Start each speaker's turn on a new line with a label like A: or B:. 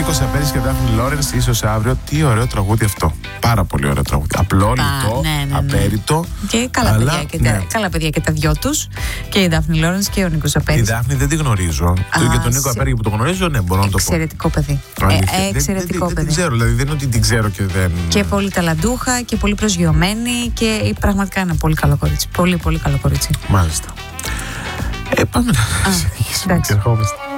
A: Νίκος Απέρης και Δάφνη Λόρενς, ίσως αύριο. Τι ωραίο τραγούδι αυτό. Πάρα πολύ ωραίο τραγούδι. Απλό, λιτό, απέριτο.
B: Και καλά, αλλά, παιδιά, καλά παιδιά και τα δυο τους. Και η Δάφνη Λόρενς και ο Νίκος Απέρης.
A: Η Δάφνη δεν τη γνωρίζω. Και τον Νίκο Απέρη που το γνωρίζω, ναι, μπορώ να το πω.
B: Εξαιρετικό παιδί. Εξαιρετικό παιδί.
A: Δεν την ξέρω, δηλαδή δεν είναι ότι την ξέρω και δεν.
B: Και πολύ ταλαντούχα και πολύ προσγειωμένη και πραγματικά είναι πολύ καλό κορίτσι. Πολύ, πολύ καλό κορίτσι.
A: Μάλιστα. Πάμε να συνεχίσουμε και ερχόμαστε.